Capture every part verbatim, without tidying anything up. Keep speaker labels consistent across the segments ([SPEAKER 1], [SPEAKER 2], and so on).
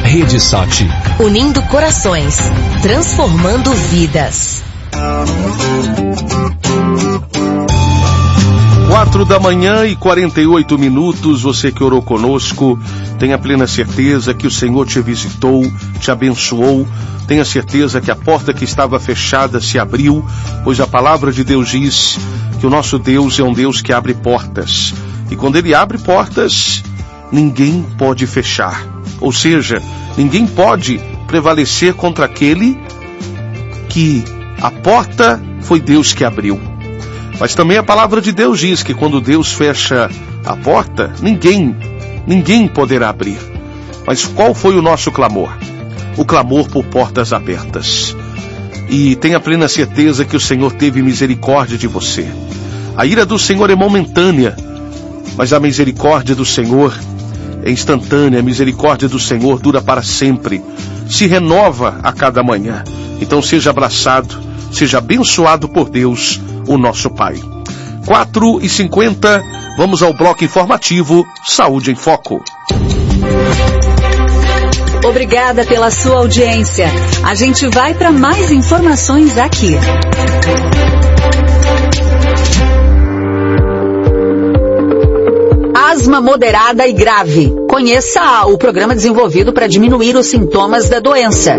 [SPEAKER 1] Rede Sati.
[SPEAKER 2] Unindo corações, transformando vidas.
[SPEAKER 3] Quatro da manhã e quarenta e oito minutos, você que orou conosco, tenha plena certeza que o Senhor te visitou, te abençoou, tenha certeza que a porta que estava fechada se abriu, pois a palavra de Deus diz que o nosso Deus é um Deus que abre portas, e quando Ele abre portas, ninguém pode fechar, ou seja, ninguém pode prevalecer contra aquele que a porta foi Deus que abriu. Mas também a palavra de Deus diz que quando Deus fecha a porta, ninguém, ninguém poderá abrir. Mas qual foi o nosso clamor? O clamor por portas abertas. E tenha plena certeza que o Senhor teve misericórdia de você. A ira do Senhor é momentânea, mas a misericórdia do Senhor é instantânea. A misericórdia do Senhor dura para sempre, se renova a cada manhã. Então seja abraçado, seja abençoado por Deus, o nosso Pai. quatro e cinquenta, vamos ao bloco informativo Saúde em Foco.
[SPEAKER 4] Obrigada pela sua audiência. A gente vai para mais informações aqui. Asma moderada e grave. Conheça o programa desenvolvido para diminuir os sintomas da doença.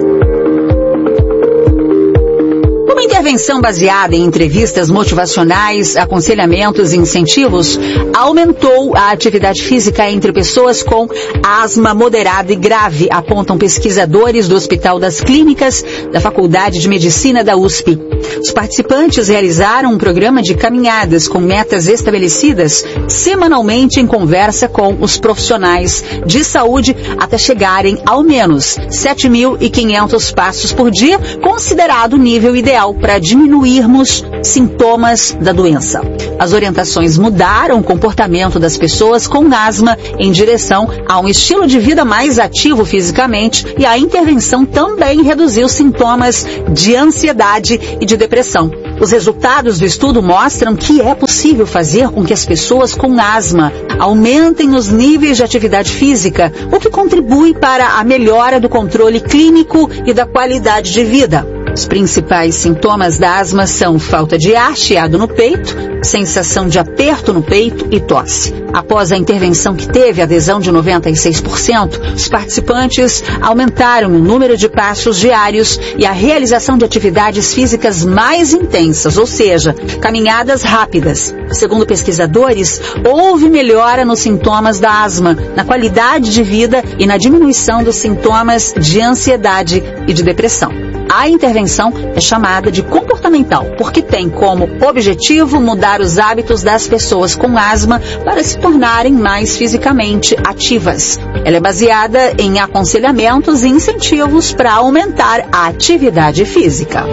[SPEAKER 4] Uma intervenção baseada em entrevistas motivacionais, aconselhamentos e incentivos aumentou a atividade física entre pessoas com asma moderada e grave, apontam pesquisadores do Hospital das Clínicas da Faculdade de Medicina da U S P. Os participantes realizaram um programa de caminhadas com metas estabelecidas semanalmente em conversa com os profissionais de saúde até chegarem ao menos sete mil e quinhentos passos por dia, considerado o nível ideal para diminuirmos sintomas da doença. As orientações mudaram o comportamento das pessoas com asma em direção a um estilo de vida mais ativo fisicamente, e a intervenção também reduziu sintomas de ansiedade e de depressão. Os resultados do estudo mostram que é possível fazer com que as pessoas com asma aumentem os níveis de atividade física, o que contribui para a melhora do controle clínico e da qualidade de vida. Os principais sintomas da asma são falta de ar, chiado no peito, sensação de aperto no peito e tosse. Após a intervenção, que teve adesão de noventa e seis por cento, os participantes aumentaram o número de passos diários e a realização de atividades físicas mais intensas, ou seja, caminhadas rápidas. Segundo pesquisadores, houve melhora nos sintomas da asma, na qualidade de vida e na diminuição dos sintomas de ansiedade e de depressão. A intervenção é chamada de comportamental, porque tem como objetivo mudar os hábitos das pessoas com asma para se tornarem mais fisicamente ativas. Ela é baseada em aconselhamentos e incentivos para aumentar a atividade física.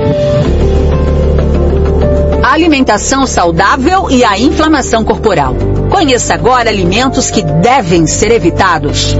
[SPEAKER 4] A alimentação saudável e a inflamação corporal. Conheça agora alimentos que devem ser evitados.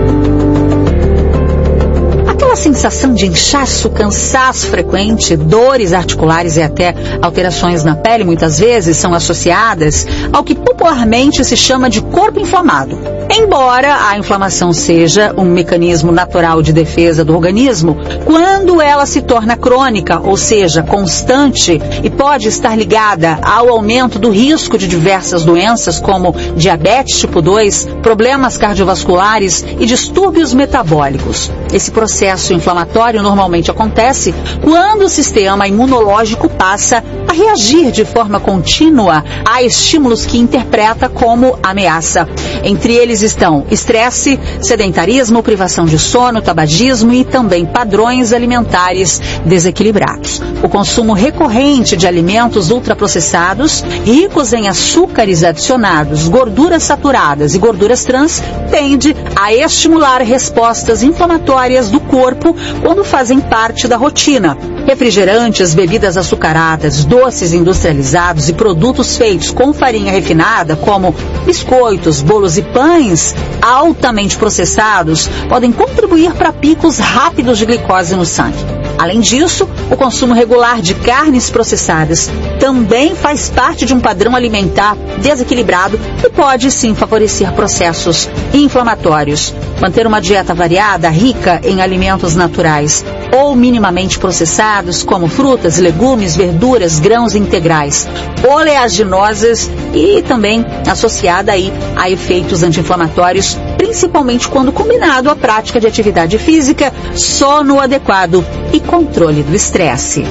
[SPEAKER 4] Aquela sensação de inchaço, cansaço frequente, dores articulares e até alterações na pele muitas vezes são associadas ao que popularmente se chama de corpo inflamado. Embora a inflamação seja um mecanismo natural de defesa do organismo, quando ela se torna crônica, ou seja, constante, e pode estar ligada ao aumento do risco de diversas doenças como diabetes tipo dois, problemas cardiovasculares e distúrbios metabólicos. Esse processo inflamatório normalmente acontece quando o sistema imunológico passa a reagir de forma contínua a estímulos que interpreta como ameaça. Entre eles estão estresse, sedentarismo, privação de sono, tabagismo e também padrões alimentares desequilibrados. O consumo recorrente de alimentos ultraprocessados, ricos em açúcares adicionados, gorduras saturadas e gorduras trans, tende a estimular respostas inflamatórias do corpo quando fazem parte da rotina. Refrigerantes, bebidas açucaradas, doces industrializados e produtos feitos com farinha refinada, como biscoitos, bolos e pães altamente processados, podem contribuir para picos rápidos de glicose no sangue. Além disso, o consumo regular de carnes processadas, também faz parte de um padrão alimentar desequilibrado e pode sim favorecer processos inflamatórios. Manter uma dieta variada, rica em alimentos naturais ou minimamente processados, como frutas, legumes, verduras, grãos integrais, oleaginosas e também associada aí a efeitos anti-inflamatórios, principalmente quando combinado à prática de atividade física, sono adequado e controle do estresse.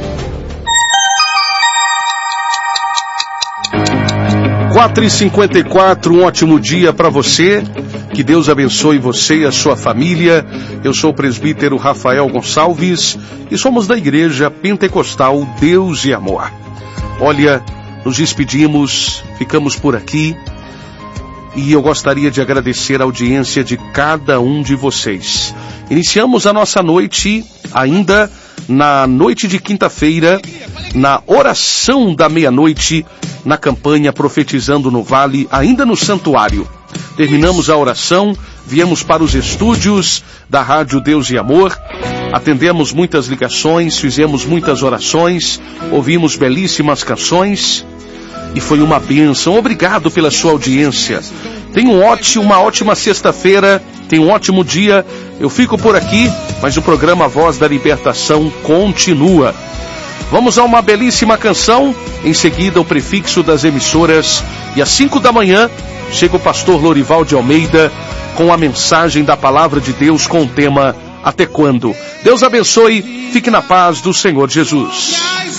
[SPEAKER 3] quatro e cinquenta e quatro, um ótimo dia para você. Que Deus abençoe você e a sua família. Eu sou o presbítero Rafael Gonçalves e somos da Igreja Pentecostal Deus e Amor. Olha, nos despedimos, ficamos por aqui e eu gostaria de agradecer a audiência de cada um de vocês. Iniciamos a nossa noite ainda na noite de quinta-feira, na oração da meia-noite, na campanha Profetizando no Vale, ainda no santuário. Terminamos a oração, viemos para os estúdios da Rádio Deus e Amor, atendemos muitas ligações, fizemos muitas orações, ouvimos belíssimas canções e foi uma bênção. Obrigado pela sua audiência. Tenha um ótimo, uma ótima sexta-feira, tenha um ótimo dia. Eu fico por aqui, mas o programa Voz da Libertação continua. Vamos a uma belíssima canção, em seguida o prefixo das emissoras, e às cinco da manhã chega o pastor Lorival de Almeida com a mensagem da Palavra de Deus com o tema Até Quando? Deus abençoe, fique na paz do Senhor Jesus.